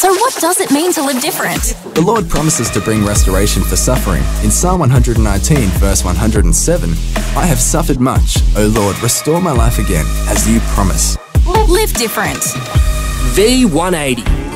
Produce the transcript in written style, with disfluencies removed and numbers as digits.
So what does it mean to live different? The Lord promises to bring restoration for suffering. In Psalm 119, verse 107, I have suffered much. O Lord, restore my life again, as you promise. Live different. V180.